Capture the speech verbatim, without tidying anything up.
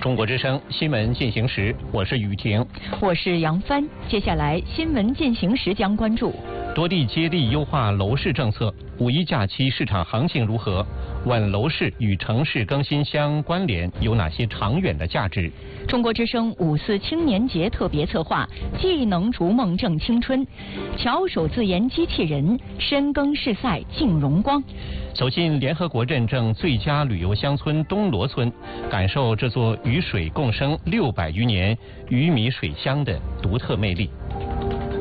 中国之声新闻进行时，我是雨婷， 我是杨帆。接下来新闻进行时将关注： 多地接力优化楼市政策，五一假期市场行情如何？稳楼市与城市更新相关联，有哪些长远的价值？ 中国之声五四青年节特别策划，技能逐梦正青春，巧手自研机器人，深耕市赛竞荣光。 走进联合国认证最佳旅游乡村东罗村，感受这座与水共生六百余年鱼米水乡的独特魅力。